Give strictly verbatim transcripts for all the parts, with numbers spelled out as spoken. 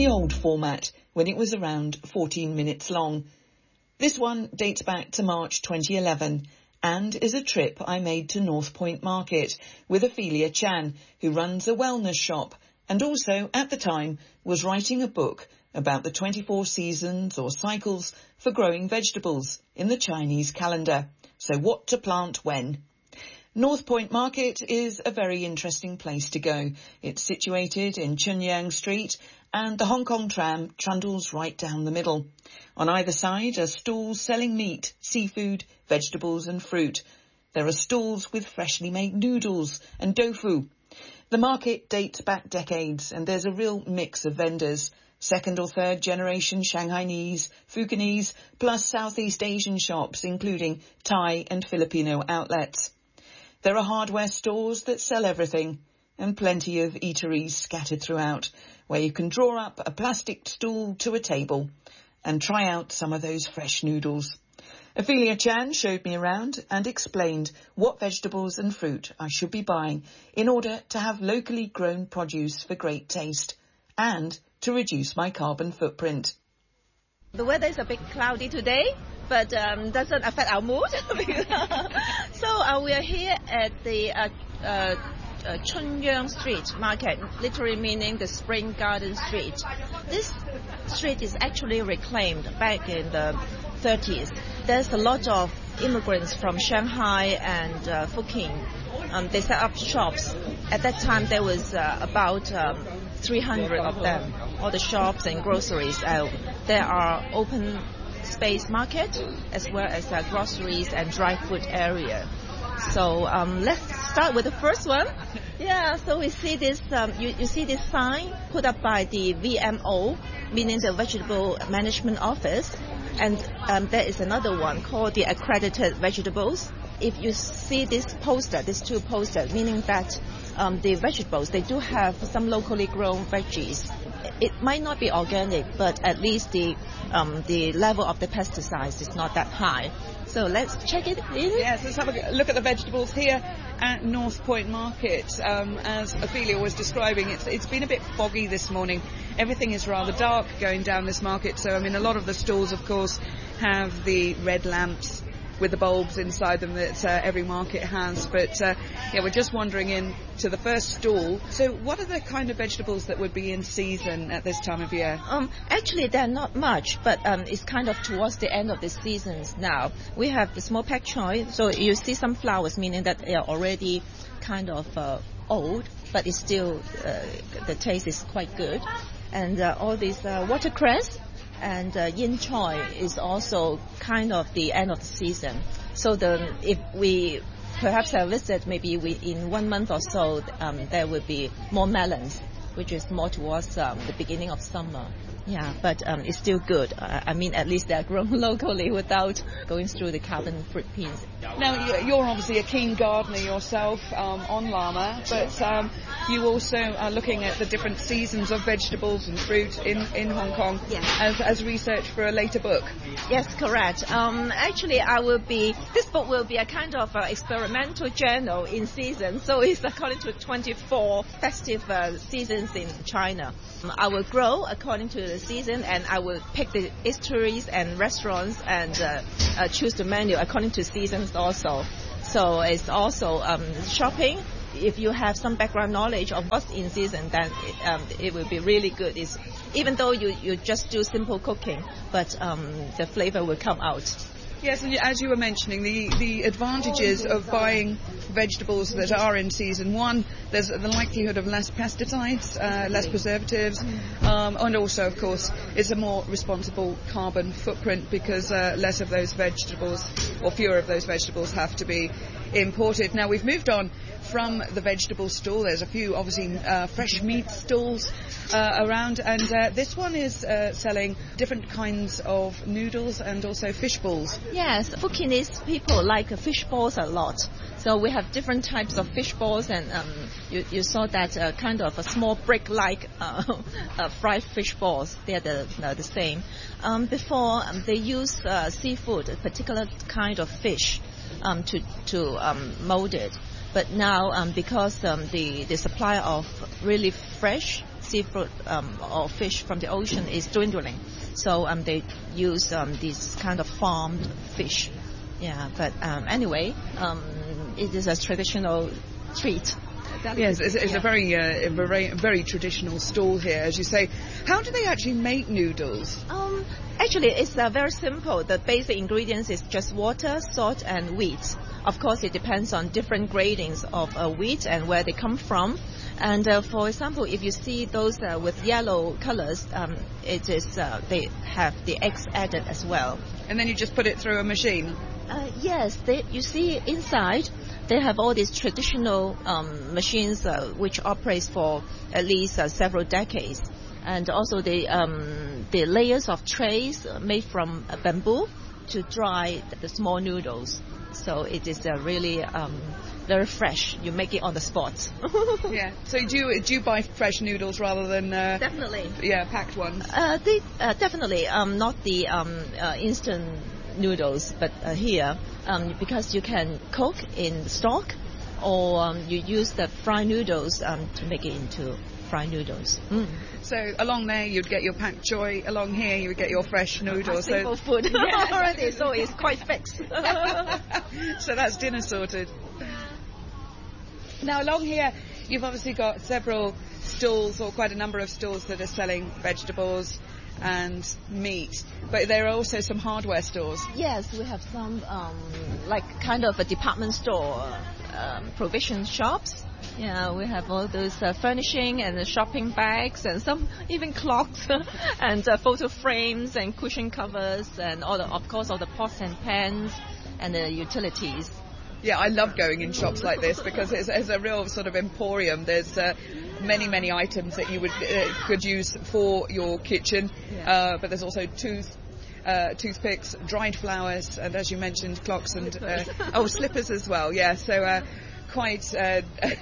the old format when it was around fourteen minutes long. This one dates back to March twenty eleven and is a trip I made to North Point Market with Ophelia Chan, who runs a wellness shop and also, at the time, was writing a book about the twenty-four seasons or cycles for growing vegetables in the Chinese calendar. So what to plant when. North Point Market is a very interesting place to go. It's situated in Chunyang Street and the Hong Kong tram trundles right down the middle. On either side are stalls selling meat, seafood, vegetables and fruit. There are stalls with freshly made noodles and tofu. The market dates back decades and there's a real mix of vendors. Second or third generation Shanghainese, Fukienese, plus Southeast Asian shops, including Thai and Filipino outlets. There are hardware stores that sell everything and plenty of eateries scattered throughout where you can draw up a plastic stool to a table and try out some of those fresh noodles. Ophelia Chan showed me around and explained what vegetables and fruit I should be buying in order to have locally grown produce for great taste and to reduce my carbon footprint. The weather is a bit cloudy today, but um, doesn't affect our mood. So uh, we are here at the uh, uh, uh, Chunyang Street Market, literally meaning the Spring Garden Street. This street is actually reclaimed back in the thirties. There's a lot of immigrants from Shanghai and uh, Fukien. Um, they set up shops. At that time, there was uh, about um, three hundred of them. All the shops and groceries. Uh, there are open space market as well as uh, groceries and dry food area. So um, let's start with the first one. Yeah, so we see this. Um, you, you see this sign put up by the V M O, meaning the Vegetable Management Office, and um, there is another one called the Accredited Vegetables. If you see this poster, these two posters, meaning that um, the vegetables, they do have some locally grown veggies. It might not be organic, but at least the um, the level of the pesticides is not that high. So let's check it in. Yes, let's have a look at the vegetables here at North Point Market. Um, as Ophelia was describing, it's it's been a bit foggy this morning. Everything is rather dark going down this market. So, I mean, a lot of the stalls, of course, have the red lamps with the bulbs inside them that uh, every market has. But, uh, yeah, we're just wandering in to the first stall. So what are the kind of vegetables that would be in season at this time of year? Um, actually, they're not much, but um, it's kind of towards the end of the seasons now. We have the small pak choy. So you see some flowers, meaning that they are already kind of uh, old, but it's still, uh, the taste is quite good. And uh, all these uh, watercress and uh, yin choy is also kind of the end of the season. So the if we perhaps a visit, maybe we, in one month or so, um, there will be more melons, which is more towards um, the beginning of summer. Yeah, but um, it's still good. Uh, I mean, at least they're grown locally without going through the carbon footprints. Now, you're obviously a keen gardener yourself um, on Llama, but um, you also are looking at the different seasons of vegetables and fruit in, in Hong Kong yes. as, as research for a later book. Yes, correct. Um, actually, I will be, this book will be a kind of uh, experimental journal in season, so it's according to twenty-four festive uh, seasons in China. Um, I will grow according to the season, and I will pick the eateries and restaurants and uh, uh, choose the menu according to seasons also. So it's also um, shopping. If you have some background knowledge of what's in season, then it, um, it will be really good. It's, even though you, you just do simple cooking, but um, the flavor will come out. Yes, and as you were mentioning, the, the advantages of buying vegetables that are in season. One, there's the likelihood of less pesticides, uh, less preservatives, um, and also, of course, it's a more responsible carbon footprint because uh, less of those vegetables, or fewer of those vegetables, have to be imported. Now, we've moved on from the vegetable stall. There's a few, obviously, uh, fresh meat stalls uh, around, and uh, this one is uh, selling different kinds of noodles and also fish balls. Yes, Fukienese people like uh, fish balls a lot. So we have different types of fish balls, and um, you, you saw that uh, kind of a small brick-like uh, uh, fried fish balls. They are the, uh, the same. Um, before, um, they use uh, seafood, a particular kind of fish, um, to, to um, mold it. But now, um, because um, the, the supply of really fresh seafood um, or fish from the ocean is dwindling. So um, they use um, this kind of farmed fish. Yeah, but um, anyway, um, it is a traditional treat. Yes, it's, it's yeah. a very, uh, very, very traditional stall here, as you say. How do they actually make noodles? Um, actually, it's uh, very simple. The basic ingredients is just water, salt, and wheat. Of course, it depends on different gradings of uh, wheat and where they come from. And uh, for example, if you see those uh, with yellow colors, um, it is uh, they have the eggs added as well. And then you just put it through a machine? Uh, yes, they, you see inside. They have all these traditional um, machines uh, which operates for at least uh, several decades, and also the um, the layers of trays made from uh, bamboo to dry the small noodles. So it is uh, really um, very fresh. You make it on the spot. Yeah. So do you, do you buy fresh noodles rather than uh, definitely? Yeah, packed ones. Uh, they, uh, definitely. Um, not the um, uh, instant noodles, but uh, here um, because you can cook in stock, or um, you use the fried noodles um, to make it into fried noodles. Mm. So along there you'd get your pak choy, along here you would get your fresh noodles. Simple so food already, so it's quite fixed. So that's dinner sorted. Now along here you've obviously got several stalls, or quite a number of stalls that are selling vegetables and meat, but there are also some hardware stores. Yes, we have some um, like kind of a department store, um, provision shops. Yeah, we have all those uh, furnishing and the shopping bags, and some even clocks and uh, photo frames and cushion covers, and all the, of course, all the pots and pans and the utilities. Yeah, I love going in shops like this because it's, it's a real sort of emporium. There's uh, many, many items that you would uh, could use for your kitchen, yeah. uh, but there's also tooth, uh, toothpicks, dried flowers, and as you mentioned, clocks and uh, oh, slippers as well. Yeah, so uh, quite. Uh,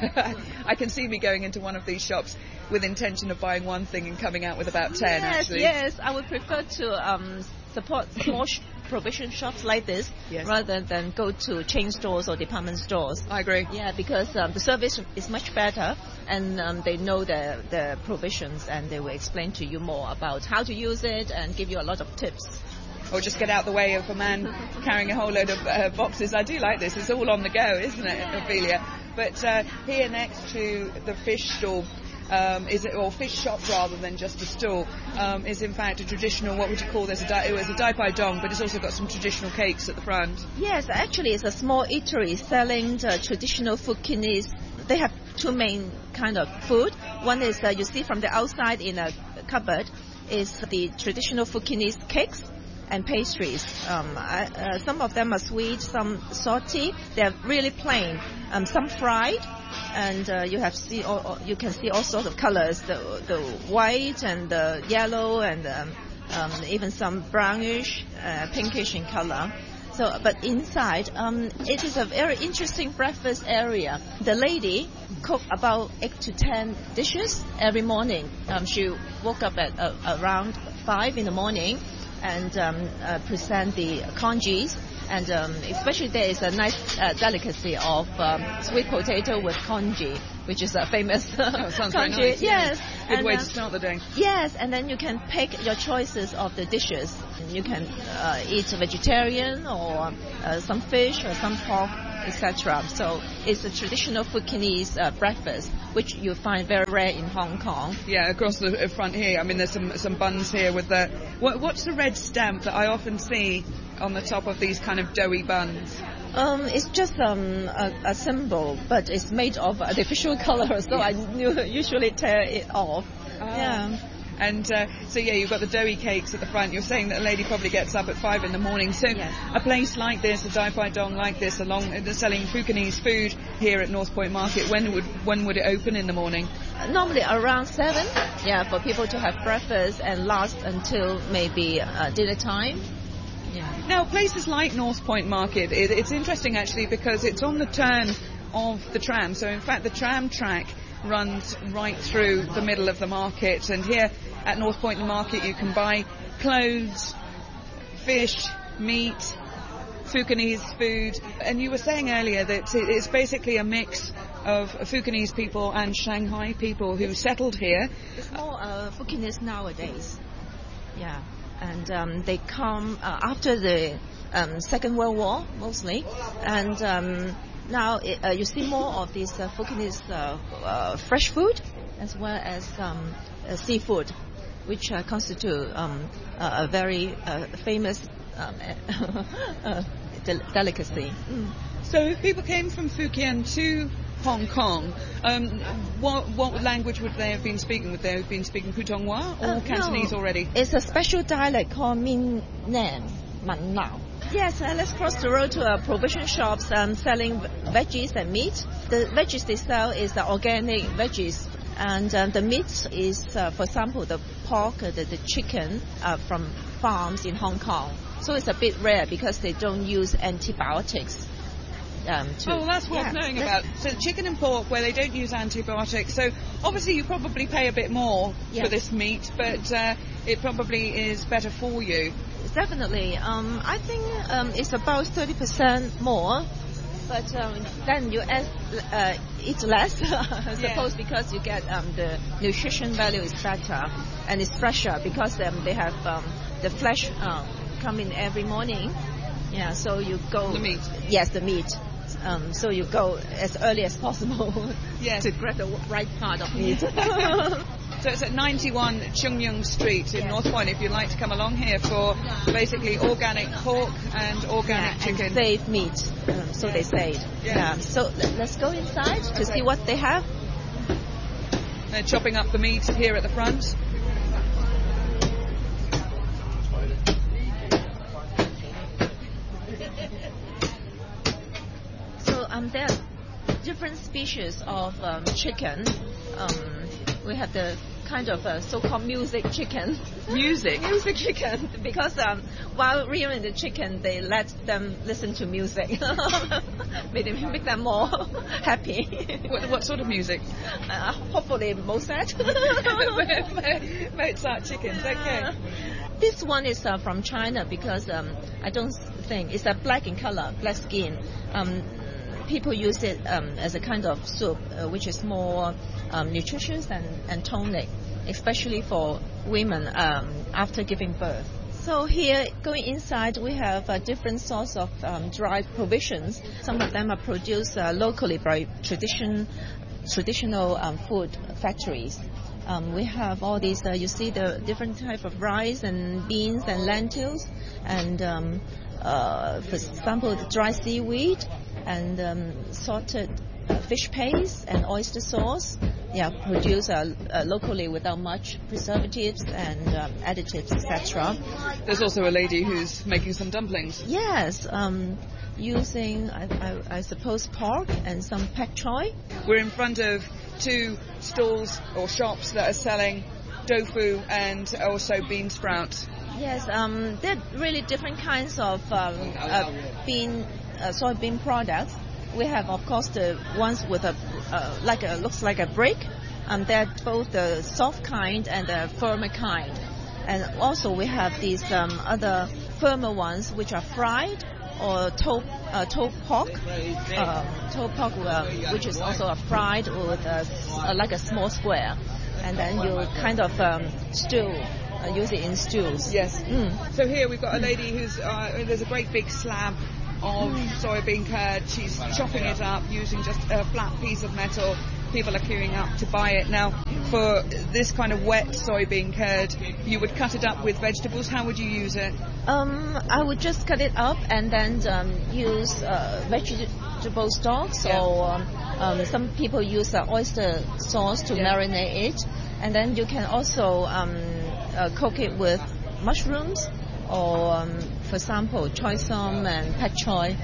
I can see me going into one of these shops with intention of buying one thing and coming out with about ten. Yes, actually. Yes, I would prefer to um, support small sh- provision shops like this, yes. rather than go to chain stores or department stores. I agree. Yeah, because um, the service is much better, and um, they know the, the provisions, and they will explain to you more about how to use it and give you a lot of tips. Or just get out the way of a man carrying a whole load of uh, boxes. I do like this. It's all on the go, isn't it, Ophelia? But uh, here next to the fish stall, Um, is it, or fish shop rather than just a stall, um, is in fact a traditional, what would you call this, a di- it was a Dai Pai Dong, but it's also got some traditional cakes at the front. Yes, actually it's a small eatery selling the traditional food kidneys. They have two main kind of food. One is uh, you see from the outside in a cupboard is the traditional food kidneys cakes and pastries. Um, I, uh, some of them are sweet, some salty. They're really plain. Um, some fried. And uh, you have see, all, you can see all sorts of colors: the the white and the yellow, and um, um, even some brownish, uh, pinkish in color. So, but inside, um, it is a very interesting breakfast area. The lady cook about eight to ten dishes every morning. Um, she woke up at uh, around five in the morning and um, uh, present the congee. And um, especially there is a nice uh, delicacy of um, sweet potato with congee, which is a famous oh, sounds very congee. nice, yeah. Yes, good and, way uh, to start the day. Yes, and then you can pick your choices of the dishes. You can uh, eat vegetarian or uh, some fish or some pork, et cetera. So it's a traditional food Chinese uh, breakfast, which you find very rare in Hong Kong. Yeah, across the front here. I mean, there's some some buns here with the. What, what's the red stamp that I often see on the top of these kind of doughy buns? Um, it's just um, a, a symbol, but it's made of artificial color, so I usually tear it off. Oh. Yeah. And uh, so, yeah, you've got the doughy cakes at the front. You're saying that a lady probably gets up at five in the morning. So yes. A place like this, a Dai Pai Dong like this, along uh, selling Fukienese food here at North Point Market, when would when would it open in the morning? Uh, normally around seven, yeah, for people to have breakfast and last until maybe uh, dinner time. Yeah. Now, places like North Point Market, it, it's interesting actually because it's on the turn of the tram. So, in fact, the tram track runs right through the middle of the market. And here at North Point Market, you can buy clothes, fish, meat, Fukienese food. And you were saying earlier that it's basically a mix of Fukienese people and Shanghai people who settled here. It's more uh, Fukienese nowadays. Yeah, and um, they come uh, after the um, Second World War mostly, and um, now it, uh, you see more of these uh, Fukienese uh, uh, fresh food as well as um, uh, seafood, which uh, constitute um, a, a very uh, famous um, uh, del- delicacy. Mm. So if people came from Fukien to Hong Kong, um, what, what language would they have been speaking? Would they have been speaking Putonghua or uh, Cantonese no. already? It's a special dialect called Min Nan Man Nao. Yes, uh, let's cross the road to a provision shops um, selling veggies and meat. The veggies they sell is the organic veggies. And um, the meat is, uh, for example, the pork, uh, the, the chicken uh, from farms in Hong Kong. So it's a bit rare because they don't use antibiotics. Um, to, oh, well, that's worth yeah, knowing about. So chicken and pork, where they don't use antibiotics. So obviously you probably pay a bit more yeah. for this meat, but uh, it probably is better for you. Definitely. Um, I think um, it's about thirty percent more. But um, then you add, uh, eat less, I suppose, yeah. because you get um, the nutrition value is better and it's fresher because um, they have um, the flesh uh, come in every morning. Yeah, so you go. The meat. Yes, the meat. Um, so you go as early as possible yes. to grab the right part of meat. So it's at ninety-one Chung Yung Street in yes. North Point if you'd like to come along here for basically organic pork and organic yeah, chicken. And safe meat, um, so they say. Yeah. yeah. So let's go inside to okay. see what they have. They're chopping up the meat here at the front. So um, there are different species of um, chicken. Um, we have the kind of uh, so-called music chicken. Music? music chicken. Because um, while rearing the chicken, they let them listen to music. make, them, make them more happy. What, what sort of music? Uh, hopefully Mozart. Mozart chickens, okay. This one is uh, from China because um, I don't think, it's a black in color, black skin. Um, people use it um, as a kind of soup, uh, which is more um, nutritious and, and tonic, especially for women um, after giving birth. So here, going inside, we have uh, different sorts of um, dried provisions. Some of them are produced uh, locally by tradition, traditional um, food factories. Um, we have all these, uh, you see the different type of rice and beans and lentils, and um, uh, for example, the dry seaweed, and um, salted uh, fish paste and oyster sauce. Yeah, produced uh, uh, locally without much preservatives and um, additives, et cetera. There's also a lady who's making some dumplings. Yes, um, using, I, I, I suppose, pork and some pak choy. We're in front of two stalls or shops that are selling tofu and also bean sprouts. Yes, um, they're really different kinds of um, uh, bean, uh, soybean products. We have, of course, the ones with a uh, like a looks like a brick. Um, they're both the soft kind and the firmer kind. And also we have these um, other firmer ones which are fried, or toe uh, toe pork, um, toe pork uh, which is also a fried with a, uh, like a small square, and then you kind of um, stew. Uh, use it in stews. Yes. Mm. So here we've got a lady who's uh, there's a great big slab of soybean curd. She's chopping it up using just a flat piece of metal. People are queuing up to buy it. Now, for this kind of wet soybean curd, you would cut it up with vegetables. How would you use it? Um, I would just cut it up and then um, use uh, vegetable stocks, yeah. or um, um, some people use uh, oyster sauce to yeah. marinate it. And then you can also um, uh, cook it with mushrooms, or, um, for example, choy sum and pak choy.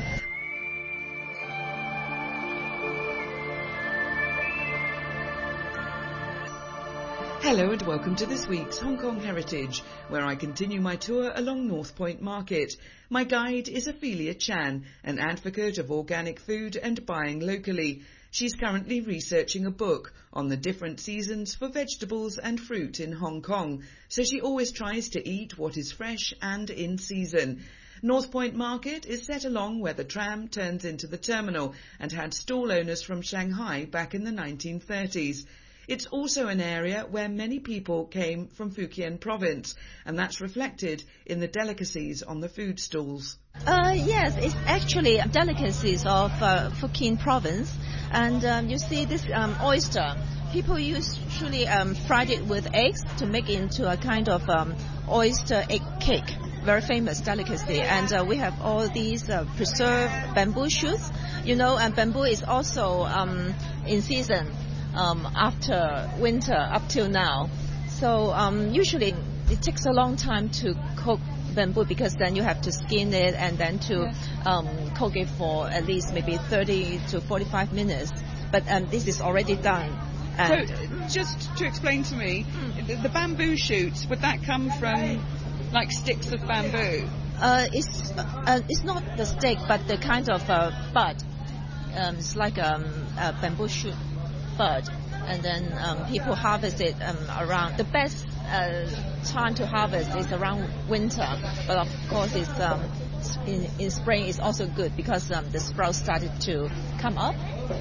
Hello and welcome to this week's Hong Kong Heritage, where I continue my tour along North Point Market. My guide is Ophelia Chan, an advocate of organic food and buying locally. She's currently researching a book on the different seasons for vegetables and fruit in Hong Kong, so she always tries to eat what is fresh and in season. North Point Market is set along where the tram turns into the terminal and had stall owners from Shanghai back in the nineteen thirties. It's also an area where many people came from Fujian province, and that's reflected in the delicacies on the food stalls. Uh, yes, it's actually delicacies of uh, Fujian province, and um, you see this um, oyster. People usually um, fried it with eggs to make it into a kind of um, oyster egg cake, very famous delicacy. And uh, we have all these uh, preserved bamboo shoots, you know, and bamboo is also um, in season. Um, after winter up till now. So um, usually it takes a long time to cook bamboo because then you have to skin it and then to um, cook it for at least maybe thirty to forty-five minutes. But um, this is already done. And so just to explain to me, the, the bamboo shoots, would that come from like sticks of bamboo? Uh, it's, uh, it's not the stick but the kind of uh, bud. Um, it's like um, a bamboo shoot. Bud, and then um, people harvest it um, around. The best uh, time to harvest is around winter, but of course, it's um, in, in spring is also good because um, the sprouts started to come up.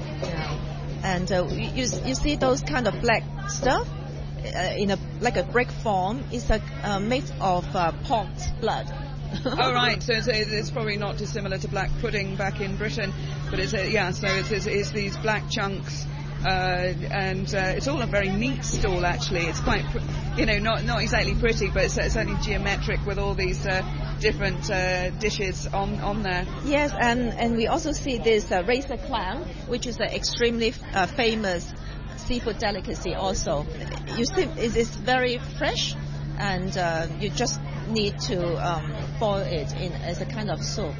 Yeah. And uh, you you see those kind of black stuff uh, in a like a brick form. It's a uh, made of uh, pork's blood. Oh right, so it's, it's probably not dissimilar to black pudding back in Britain, but it's a, yeah. So it's, it's, it's these black chunks. Uh, and uh, it's all a very neat stall actually. It's quite, pr- you know, not not exactly pretty, but it's, it's certainly geometric with all these uh, different uh, dishes on, on there. Yes, and, and we also see this uh, razor clam, which is an extremely uh, famous seafood delicacy also. You see, it is very fresh, and uh, you just need to um, boil it in as a kind of soup.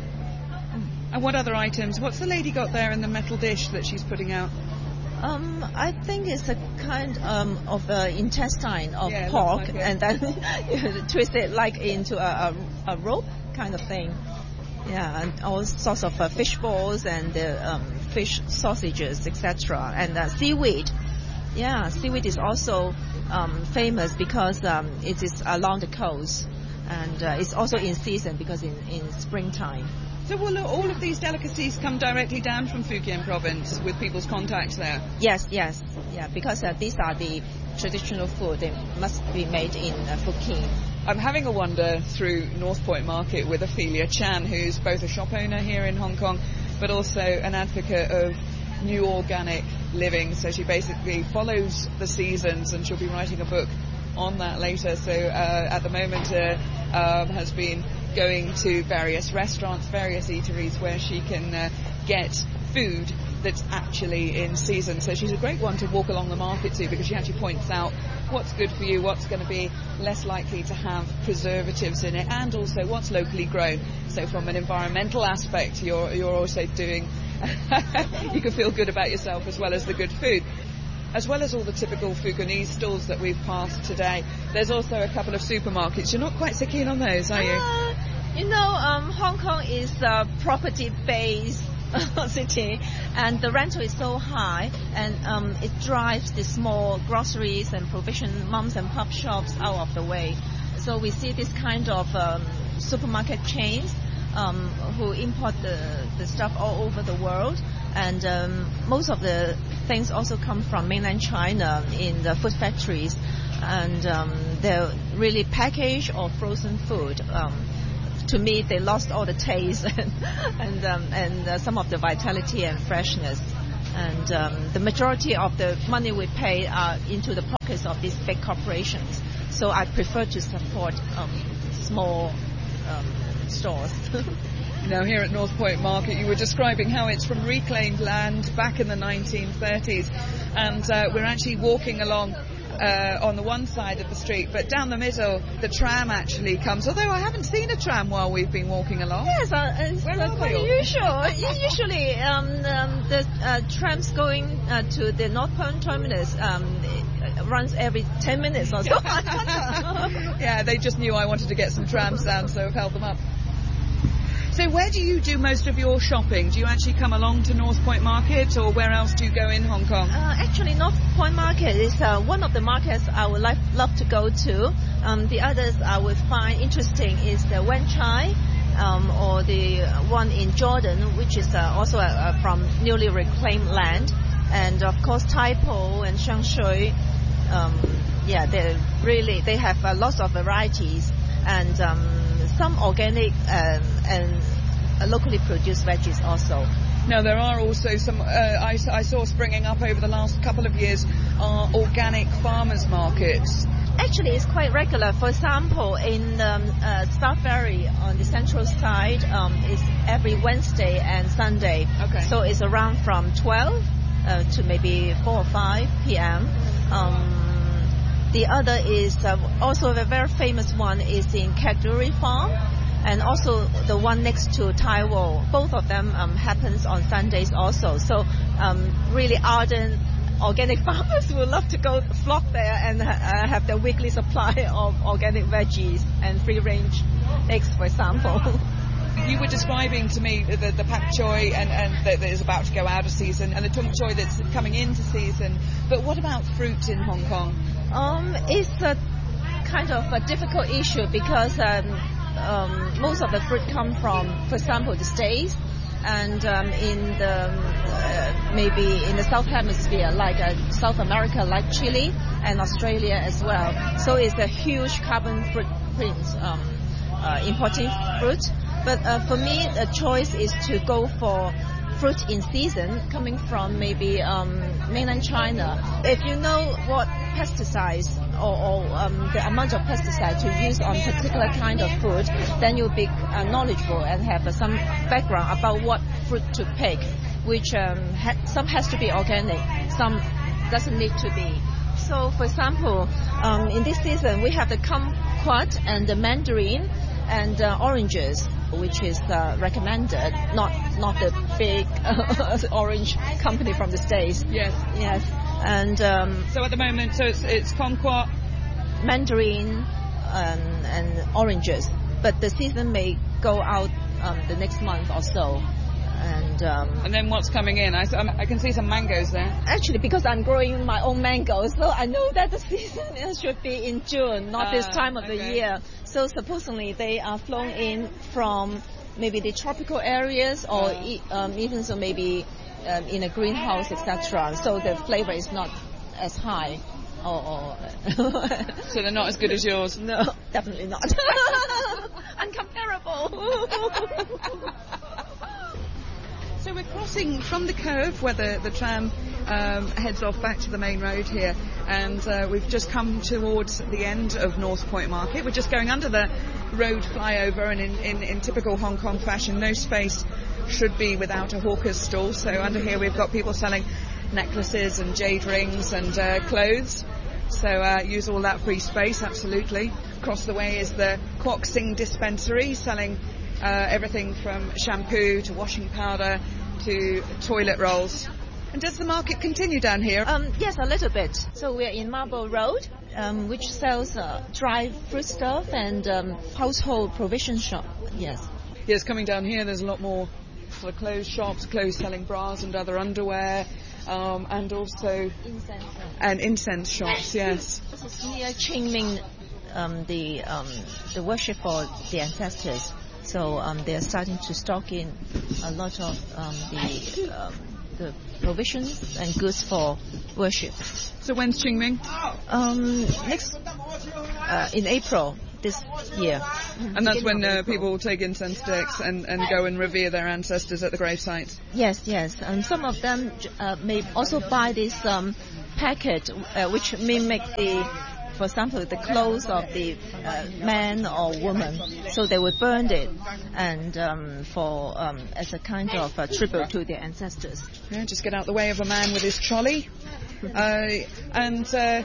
And what other items? What's the lady got there in the metal dish that she's putting out? Um, I think it's a kind um, of uh, intestine of yeah, pork, like and then you twist it like into a, a, a rope kind of thing. Yeah, and all sorts of uh, fish balls and uh, um, fish sausages, et cetera. And uh, seaweed. Yeah, seaweed is also um, famous because um, it is along the coast, and uh, it's also in season because in, in springtime. So will all of these delicacies come directly down from Fujian province with people's contacts there? Yes, yes, yeah, because uh, these are the traditional food. They must be made in uh, Fujian. I'm having a wander through North Point Market with Ophelia Chan, who's both a shop owner here in Hong Kong, but also an advocate of new organic living. So she basically follows the seasons, and she'll be writing a book on that later. So uh, at the moment uh, um, has been going to various restaurants, various eateries where she can uh, get food that's actually in season. So she's a great one to walk along the market to because she actually points out what's good for you, what's going to be less likely to have preservatives in it, and also what's locally grown. So from an environmental aspect, you're you're also doing, you can feel good about yourself as well as the good food. As well as all the typical Fujianese stalls that we've passed today, there's also a couple of supermarkets. You're not quite so keen on those, are you? Uh, you know, um, Hong Kong is a property-based city, and the rental is so high, and um, it drives the small groceries and provision mums and pop shops out of the way. So we see this kind of um, supermarket chains um, who import the, the stuff all over the world. And um, most of the things also come from mainland China in the food factories, and um, they're really packaged or frozen food. Um, to me, they lost all the taste and and, um, and uh, some of the vitality and freshness. And um, the majority of the money we pay are into the pockets of these big corporations. So I prefer to support um, small um, stores. Now, here at North Point Market, you were describing how it's from reclaimed land back in the nineteen thirties, and uh, we're actually walking along uh, on the one side of the street, but down the middle, the tram actually comes, although I haven't seen a tram while we've been walking along. Yes, uh, it's Where uh, are quite they? usual. Usually, um, um, the uh, trams going uh, to the North Point terminus um, runs every ten minutes or so. Yeah, they just knew I wanted to get some trams down, so I've held them up. So where do you do most of your shopping? Do you actually come along to North Point Market, or where else do you go in Hong Kong? Uh, actually, North Point Market is uh, one of the markets I would like, love to go to. Um, the others I would find interesting is the Wan Chai um, or the one in Jordan, which is uh, also uh, from newly reclaimed land, and of course Tai Po and Shangshui. Um, yeah, they really they have uh, lots of varieties, and um, some organic um, and uh, locally produced veggies also. Now there are also some, uh, I, I saw springing up over the last couple of years, are organic farmers markets. Actually, it's quite regular. For example, in um, uh, South Ferry on the central side, um, it's every Wednesday and Sunday. Okay. So it's around from twelve uh, to maybe four or five p.m. Um, the other is uh, also a very famous one is in Kaduri Farm, and also the one next to Taiwo. Both of them um, happens on Sundays also. So um, really ardent organic farmers would love to go flock there and uh, have their weekly supply of organic veggies and free-range eggs, for example. You were describing to me the, the pak choy and, and that is about to go out of season, and the tung choy that's coming into season. But what about fruit in Hong Kong? Um, it's a kind of a difficult issue because um, um, most of the fruit come from, for example, the States. And um, in the uh, maybe in the South Hemisphere, like uh, South America, like Chile and Australia as well. So it's a huge carbon footprint um, uh, importing fruit. But uh, for me, the choice is to go for fruit in season coming from maybe um, mainland China. If you know what pesticides or, or um, the amount of pesticides to use on particular kind of fruit, then you'll be uh, knowledgeable and have uh, some background about what fruit to pick, which um, ha- some has to be organic, some doesn't need to be. So, for example, um, in this season, we have the kumquat and the mandarin and uh, oranges, which is uh, recommended, not not the big uh, orange company from the States. Yes. Yes. And um, so at the moment, so it's, it's kumquat, mandarin, um, and oranges. But the season may go out um, the next month or so. And um, and then what's coming in? I, I can see some mangoes there. Actually, because I'm growing my own mangoes, so I know that the season should be in June, not uh, this time of okay. the year. So supposedly they are flown in from maybe the tropical areas, or uh. e- um, even so maybe um, in a greenhouse, et cetera. So the flavor is not as high. Or, or so they're not as good as yours? No, definitely not. Uncomparable. So we're crossing from the Cove where the, the tram um, heads off back to the main road here, and uh, we've just come towards the end of North Point Market. We're just going under the road flyover, and in, in, in typical Hong Kong fashion, no space should be without a hawker's stall. So under here we've got people selling necklaces and jade rings and uh, clothes. So uh, use all that free space, absolutely. Across the way is the Kwok Sing dispensary, selling Uh, everything from shampoo to washing powder to toilet rolls. And does the market continue down here? Um, yes, a little bit. So we're in Marble Road, um, which sells uh, dry fruit stuff and um, household provision shop. Yes. Yes, coming down here, there's a lot more sort of clothes shops, clothes selling bras and other underwear, um, and also incense and incense shops. Yes. This is near Qingming, um, the um, the worship for the ancestors. So um, they're starting to stock in a lot of um, the um, the provisions and goods for worship. So when's Qingming? Um, next uh, in April this year. And that's when uh, people take incense sticks and, and go and revere their ancestors at the grave sites? Yes, yes. And some of them uh, may also buy this um, packet uh, which mimic the, for example, the clothes of the uh, man or woman, so they would burn it, and um, for um, as a kind of a tribute to their ancestors. Yeah, just get out the way of a man with his trolley, uh, and uh,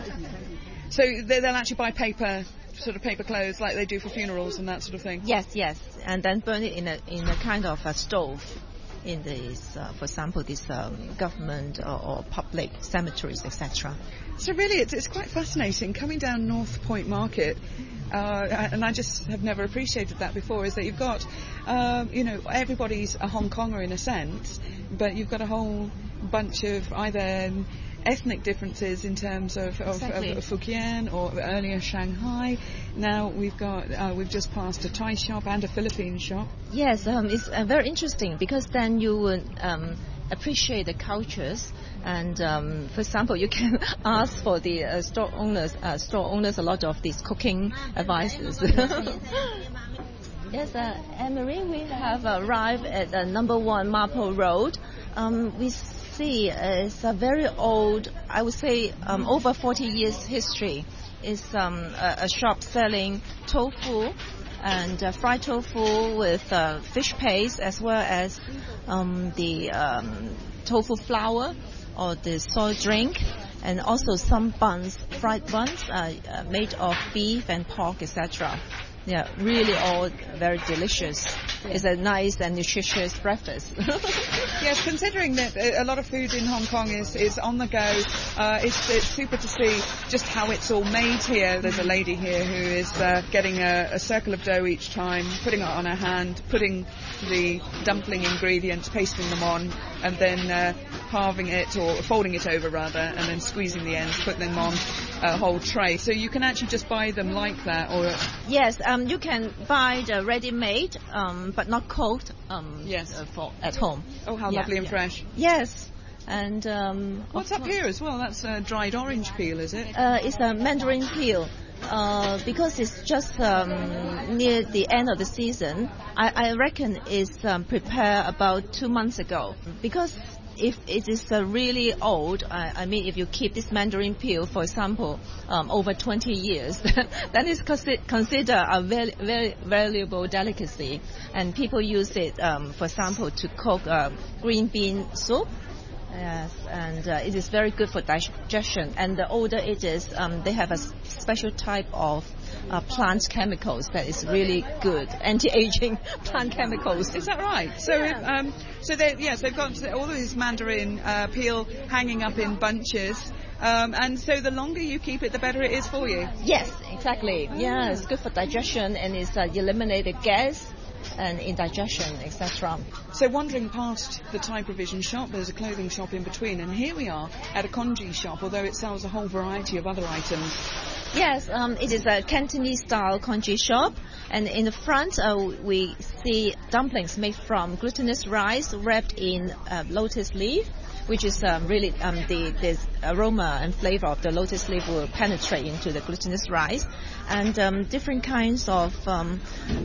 so they, they'll actually buy paper, sort of paper clothes, like they do for funerals and that sort of thing. Yes, yes, and then burn it in a in a kind of a stove. In this, uh, for example, this um, government or, or public cemeteries, et cetera. So really, it's, it's quite fascinating coming down North Point Market, uh, and I just have never appreciated that before. Is that you've got, um, you know, everybody's a Hong Konger in a sense, but you've got a whole bunch of either ethnic differences in terms of, of, Exactly. of Fujian or earlier Shanghai. Now we've got uh, we've just passed a Thai shop and a Philippine shop. Yes, um, it's uh, very interesting because then you would um, appreciate the cultures. And um, for example, you can ask for the uh, store owners, uh, store owners, a lot of these cooking advices. Yes, uh, Anne-Marie, we have arrived at uh, number one Mapo Road. Um, we see uh, it's a very old, I would say, um, over forty years history. It's um, a, a shop selling tofu and uh, fried tofu with uh, fish paste, as well as um, the um, tofu flour or the soy drink, and also some buns, fried buns uh, uh, made of beef and pork, et cetera. Yeah, really all very delicious. It's a nice and nutritious breakfast. Yes, considering that a lot of food in Hong Kong is, is on the go, uh, it's, it's super to see just how it's all made here. There's a lady here who is uh, getting a, a circle of dough each time, putting it on her hand, putting the dumpling ingredients, pasting them on, and then uh, halving it, or folding it over rather, and then squeezing the ends, putting them on a whole tray. So you can actually just buy them like that, or... Yes, um, you can buy the ready-made, um, but not cooked um, Yes. uh, for at home. Oh, how Yeah, lovely and yeah. fresh. Yes, and... Um, What's of up course- here as well? That's a dried orange peel, is it? Uh, it's a mandarin peel. Uh, because it's just um, near the end of the season, I, I reckon it's um, prepared about two months ago. Because if it is uh, really old, I, I mean, if you keep this mandarin peel, for example, um, over twenty years, then it's consi- considered a very, very valuable delicacy. And people use it, um, for example, to cook uh, green bean soup. Yes, and uh, it is very good for digestion. And the older it is, um, they have a s- special type of uh, plant chemicals that is really good, anti-aging plant chemicals. Is that right? So, Yeah. if, um, so they, yes, they've got all of this mandarin uh, peel hanging up in bunches, um, and so the longer you keep it, the better it is for you. Yes, exactly. Yeah, it's good for digestion, and it's uh, eliminate the gas and indigestion, et cetera. So wandering past the Thai provision shop, there's a clothing shop in between, and here we are at a congee shop, although it sells a whole variety of other items. Yes, um, it is a Cantonese-style congee shop, and in the front uh, we see dumplings made from glutinous rice wrapped in uh, lotus leaf, which is um, really um, the, the aroma and flavor of the lotus leaf will penetrate into the glutinous rice, and um, different kinds of um,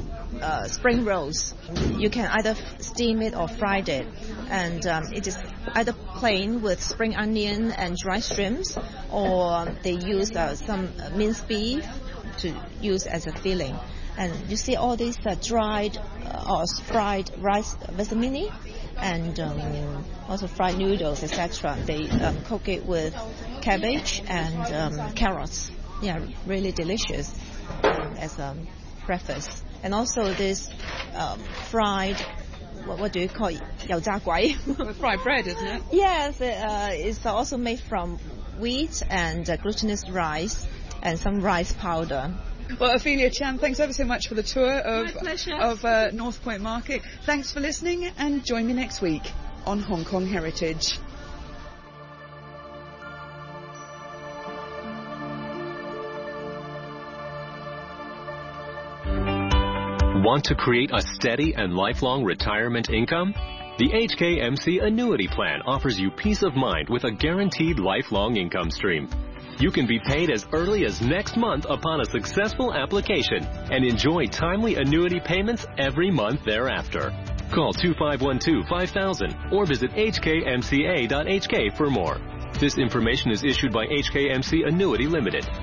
uh, spring rolls. You can either steam it or fry it, and um, it is either plain with spring onion and dry shrimps, or they use uh, some uh, minced beef to use as a filling. And you see all these uh, dried uh, or fried rice vermini, and um, also fried noodles, et cetera. They um, cook it with cabbage and um, carrots. Yeah, really delicious um, as a breakfast. And also this um, fried, what, what do you call it? Yao zha guai. Fried bread, isn't it? Yes, uh, it's also made from wheat and uh, glutinous rice and some rice powder. Well, Ophelia Chan, thanks ever so much for the tour of, My pleasure. of uh, North Point Market. Thanks for listening, and join me next week on Hong Kong Heritage. Want to create a steady and lifelong retirement income? The H K M C Annuity Plan offers you peace of mind with a guaranteed lifelong income stream. You can be paid as early as next month upon a successful application and enjoy timely annuity payments every month thereafter. Call two five one two, five thousand or visit h k m c a dot h k for more. This information is issued by H K M C Annuity Limited.